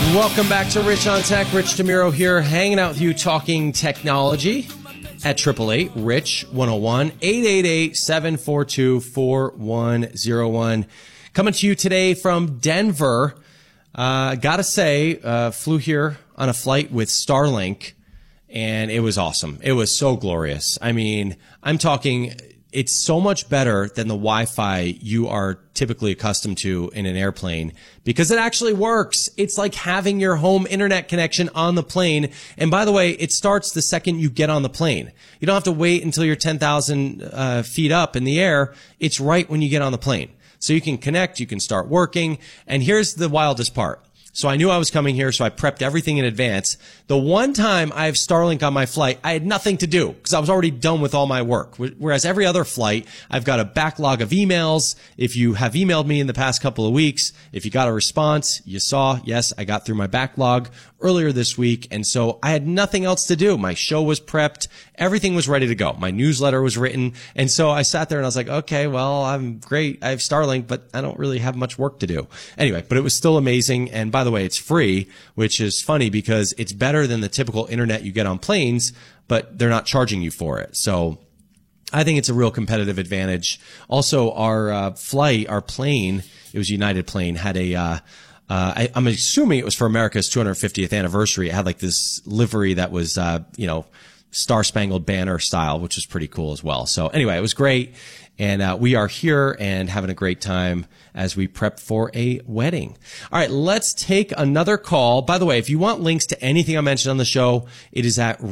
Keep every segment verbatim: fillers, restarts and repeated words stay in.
Welcome back to Rich on Tech. Rich DeMuro here, hanging out with you, talking technology at eight eight eight, RICH one oh one, eight eight eight, seven four two, four one oh one. Coming to you today from Denver. Uh, gotta say, uh, flew here on a flight with Starlink, and it was awesome. It was so glorious. I mean, I'm talking, it's so much better than the Wi-Fi you are typically accustomed to in an airplane because it actually works. It's like having your home internet connection on the plane. And by the way, it starts the second you get on the plane. You don't have to wait until you're ten thousand uh, feet up in the air. It's right when you get on the plane. So you can connect, you can start working. And here's the wildest part. So I knew I was coming here, so I prepped everything in advance. The one time I have Starlink on my flight, I had nothing to do because I was already done with all my work. Whereas every other flight, I've got a backlog of emails. If you have emailed me in the past couple of weeks, if you got a response, you saw, yes, I got through my backlog earlier this week. And so I had nothing else to do. My show was prepped. Everything was ready to go. My newsletter was written. And so I sat there and I was like, okay, well, I'm great. I have Starlink, but I don't really have much work to do. Anyway, but it was still amazing. And by the way, it's free, which is funny because it's better than the typical internet you get on planes, but they're not charging you for it. So I think it's a real competitive advantage. Also, our uh, flight, our plane, it was United plane, had a, uh, uh, I, I'm assuming it was for America's two hundred fiftieth anniversary. It had like this livery that was, uh, you know, Star Spangled Banner style, which was pretty cool as well. So anyway, it was great. And uh, we are here and having a great time as we prep for a wedding. All right, let's take another call. By the way, if you want links to anything I mentioned on the show, it is at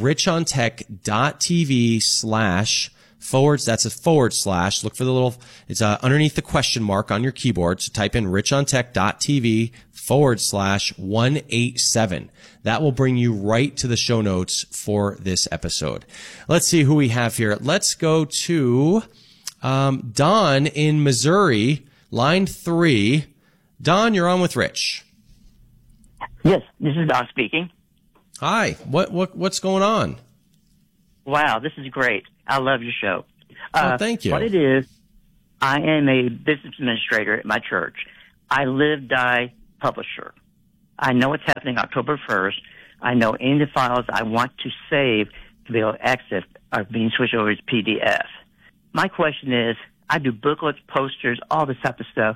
richontech.tv slash forwards. That's a forward slash. Look for the little, it's uh, underneath the question mark on your keyboard. So type in richontech.tv forward slash one eight seven. That will bring you right to the show notes for this episode. Let's see who we have here. Let's go to um, Don in Missouri, line three. Don, you're on with Rich. Yes, this is Don speaking. Hi. What what what's going on? Wow, this is great. I love your show. Uh, oh, thank you. What it is, I am a business administrator at my church. I live, die, publisher. I know what's happening October first. I know any of the files I want to save to be able to access are being switched over to P D F. My question is, I do booklets, posters, all this type of stuff.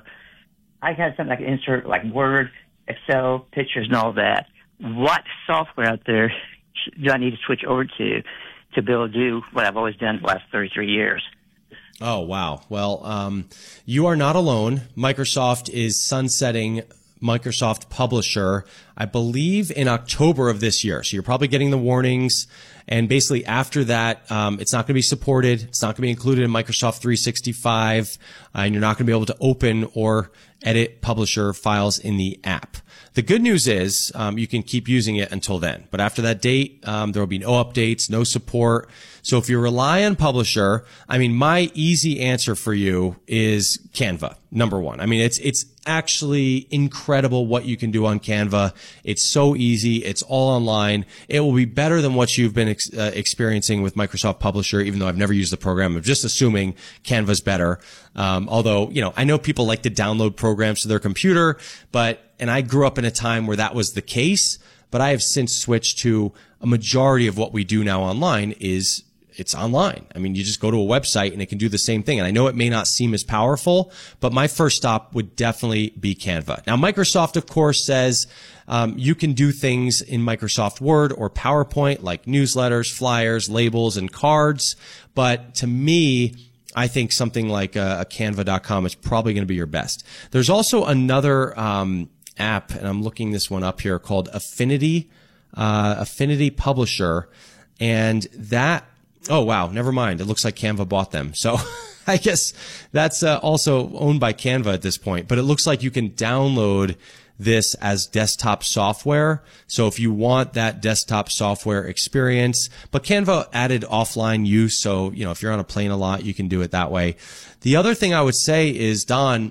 I have something I can insert like Word, Excel, pictures, and all that. What software out there do I need to switch over to to be able to do what I've always done for the last thirty-three years? Oh, wow. Well, um, you are not alone. Microsoft is sunsetting Microsoft Publisher, I believe, in October of this year. So you're probably getting the warnings. And basically after that, um, it's not going to be supported. It's not going to be included in Microsoft three sixty-five. Uh, and you're not going to be able to open or edit Publisher files in the app. The good news is um, you can keep using it until then. But after that date, um, there will be no updates, no support. So if you rely on Publisher, I mean, my easy answer for you is Canva, number one. I mean, it's it's actually incredible what you can do on Canva. It's so easy. It's all online. It will be better than what you've been ex- uh, experiencing with Microsoft Publisher, even though I've never used the program. I'm just assuming Canva's better. Um, although, you know, I know people like to download programs to their computer, but and I grew up in a time where that was the case, but I have since switched to a majority of what we do now online is it's online. I mean, you just go to a website and it can do the same thing. And I know it may not seem as powerful, but my first stop would definitely be Canva. Now, Microsoft, of course, says um, you can do things in Microsoft Word or PowerPoint like newsletters, flyers, labels, and cards. But to me, I think something like a, a canva dot com is probably going to be your best. There's also another um, app, and I'm looking this one up here, called Affinity, uh, Affinity Publisher. And that, oh, wow, never mind. It looks like Canva bought them. So I guess that's uh, also owned by Canva at this point. But it looks like you can download this as desktop software. So if you want that desktop software experience, but Canva added offline use. So, you know, if you're on a plane a lot, you can do it that way. The other thing I would say is, Don,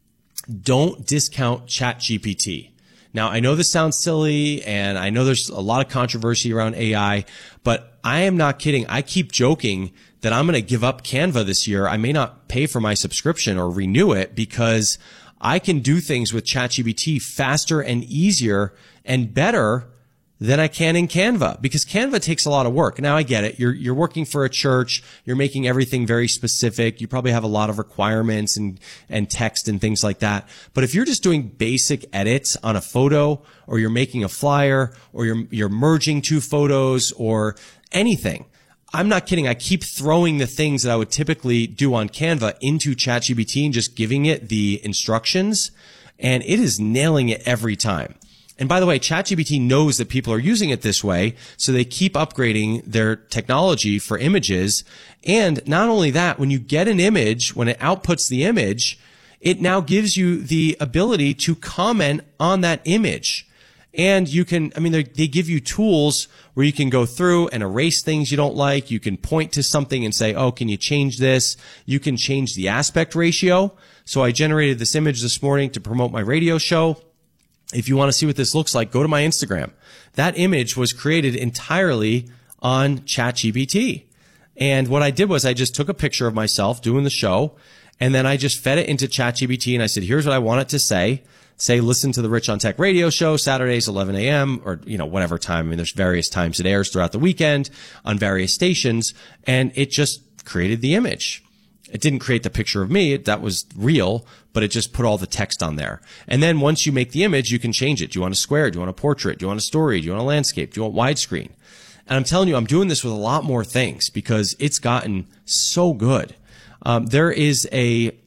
don't discount ChatGPT. Now, I know this sounds silly, and I know there's a lot of controversy around A I, but I am not kidding. I keep joking that I'm going to give up Canva this year. I may not pay for my subscription or renew it because I can do things with ChatGPT faster and easier and better than I can in Canva, because Canva takes a lot of work. Now I get it. You're, you're working for a church. You're making everything very specific. You probably have a lot of requirements and, and text and things like that. But if you're just doing basic edits on a photo, or you're making a flyer, or you're, you're merging two photos or anything, I'm not kidding. I keep throwing the things that I would typically do on Canva into ChatGPT and just giving it the instructions, and it is nailing it every time. And by the way, ChatGPT knows that people are using it this way, so they keep upgrading their technology for images. And not only that, when you get an image, when it outputs the image, it now gives you the ability to comment on that image. And you can, I mean, they give you tools where you can go through and erase things you don't like. You can point to something and say, oh, can you change this? You can change the aspect ratio. So I generated this image this morning to promote my radio show. If you want to see what this looks like, go to my Instagram. That image was created entirely on ChatGPT. And what I did was I just took a picture of myself doing the show, and then I just fed it into ChatGPT, and I said, here's what I want it to say. Say, listen to the Rich on Tech radio show, Saturdays, eleven a.m., or, you know, whatever time. I mean, there's various times it airs throughout the weekend on various stations, and it just created the image. It didn't create the picture of me. That was real, but it just put all the text on there. And then once you make the image, you can change it. Do you want a square? Do you want a portrait? Do you want a story? Do you want a landscape? Do you want widescreen? And I'm telling you, I'm doing this with a lot more things because it's gotten so good. Um, there is a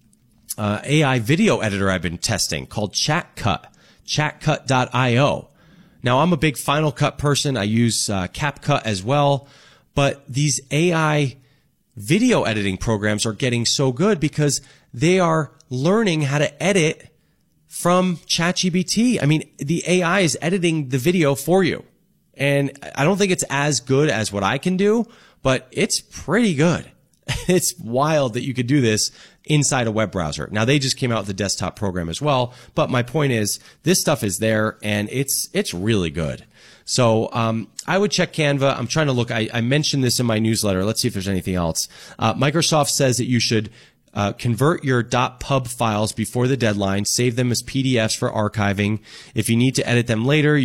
uh, A I video editor I've been testing called ChatCut, chatcut dot io. Now, I'm a big Final Cut person. I use uh, CapCut as well. But these A I video editing programs are getting so good because they are learning how to edit from ChatGPT. I mean, the A I is editing the video for you. And I don't think it's as good as what I can do, but it's pretty good. It's wild that you could do this inside a web browser. Now, they just came out with the desktop program as well. But my point is, this stuff is there and it's, it's really good. So, um, I would check Canva. I'm trying to look. I, I mentioned this in my newsletter. Let's see if there's anything else. Uh, Microsoft says that you should, uh, convert your .pub files before the deadline, save them as P D Fs for archiving. If you need to edit them later,